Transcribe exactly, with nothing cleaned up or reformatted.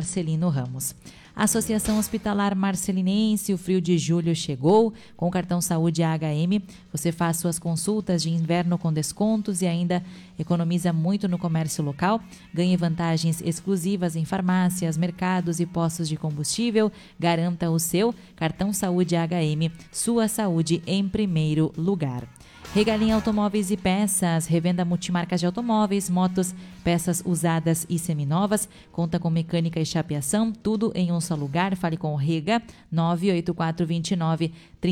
Marcelino Ramos. Associação Hospitalar Marcelinense, o frio de julho chegou. Com o cartão Saúde A H M, você faz suas consultas de inverno com descontos e ainda economiza muito no comércio local. Ganhe vantagens exclusivas em farmácias, mercados e postos de combustível. Garanta o seu cartão Saúde A H M, sua saúde em primeiro lugar. Regalim Automóveis e Peças, revenda multimarcas de automóveis, motos, peças usadas e seminovas, conta com mecânica e chapeação, tudo em um só lugar. Fale com o Rega, nove oito quatro dois nove